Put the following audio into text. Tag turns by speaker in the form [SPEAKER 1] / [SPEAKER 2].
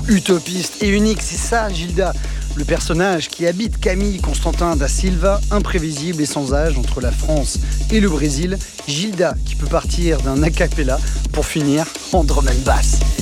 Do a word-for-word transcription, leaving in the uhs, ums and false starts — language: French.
[SPEAKER 1] Utopiste et unique, c'est ça Gilda, le personnage qui habite Camille Constantin da Silva, imprévisible et sans âge entre la France et le Brésil. Gilda qui peut partir d'un a cappella pour finir en drum and bass.